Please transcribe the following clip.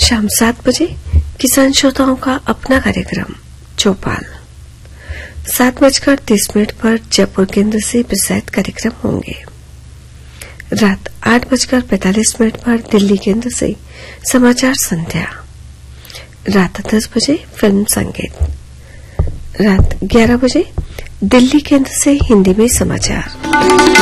शाम 7 बजे किसान श्रोताओं का अपना कार्यक्रम चौपाल 7:30 पर जयपुर केंद्र से प्रसारित कार्यक्रम होंगे। रात 8:45 पर दिल्ली केंद्र से समाचार संध्या। रात 10 बजे फिल्म संगीत। रात 11 बजे दिल्ली केंद्र से हिंदी में समाचार।